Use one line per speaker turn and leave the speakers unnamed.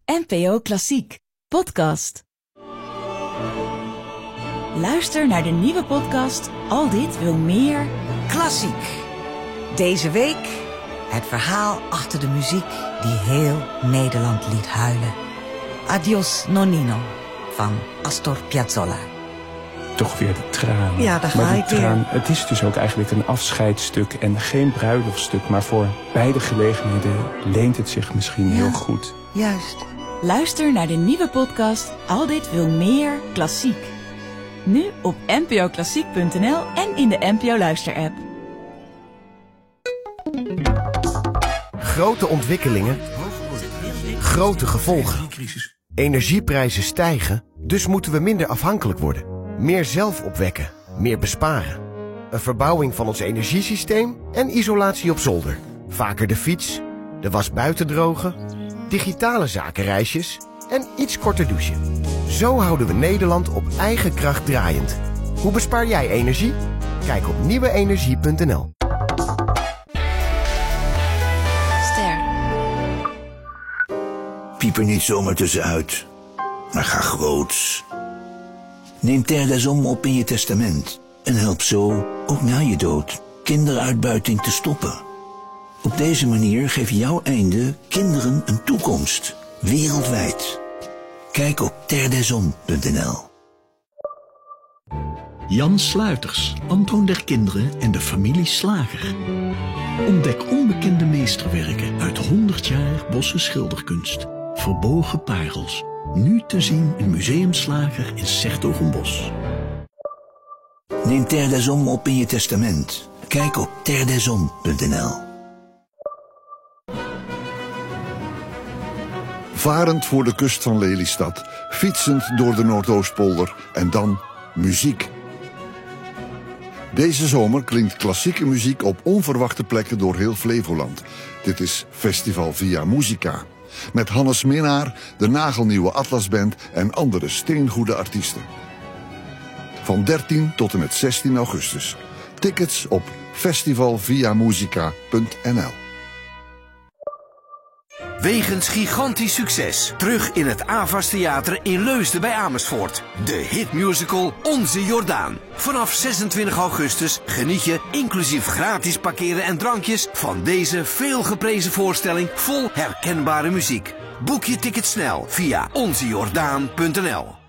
NPO Klassiek, podcast. Luister naar de nieuwe podcast Al dit wil meer
Klassiek. Deze week het verhaal achter de muziek die heel Nederland liet huilen. Adios Nonnino van Astor Piazzolla.
Toch weer de traan.
Ja, daar ga ik weer.
Het is dus ook eigenlijk een afscheidsstuk en geen bruiloftstuk. Maar voor beide gelegenheden leent het zich misschien heel goed.
Juist.
Luister naar de nieuwe podcast Al dit wil meer Klassiek. Nu op npoklassiek.nl en in de NPO Luister-app.
Grote ontwikkelingen, grote gevolgen. Energieprijzen stijgen, dus moeten we minder afhankelijk worden. Meer zelf opwekken, meer besparen. Een verbouwing van ons energiesysteem en isolatie op zolder. Vaker de fiets, de was buiten drogen, digitale zakenreisjes en iets korter douchen. Zo houden we Nederland op eigen kracht draaiend. Hoe bespaar jij energie? Kijk op nieuweenergie.nl.
Piep er niet zomaar tussenuit, maar ga groots. Neem Terre des Hommes op in je testament en help zo, ook na je dood, kinderuitbuiting te stoppen. Op deze manier geef jouw einde kinderen een toekomst, wereldwijd. Kijk op terredeshommes.nl.
Jan Sluiters, Antoon der Kinderen en de familie Slager. Ontdek onbekende meesterwerken uit 100 jaar Bosse schilderkunst. Verborgen parels. Nu te zien in Museum Slager in 's-Hertogenbosch.
Neem Terre des Hommes op in je testament. Kijk op terredeshommes.nl.
Varend voor de kust van Lelystad, fietsend door de Noordoostpolder en dan muziek. Deze zomer klinkt klassieke muziek op onverwachte plekken door heel Flevoland. Dit is Festival Via Musica. Met Hannes Minnaar, de nagelnieuwe Atlasband en andere steengoede artiesten. Van 13 tot en met 16 augustus. Tickets op festivalviamusica.nl.
Wegens gigantisch succes terug in het Avas Theater in Leusden bij Amersfoort. De hitmusical Onze Jordaan. Vanaf 26 augustus geniet je, inclusief gratis parkeren en drankjes, van deze veelgeprezen voorstelling vol herkenbare muziek. Boek je ticket snel via onzejordaan.nl.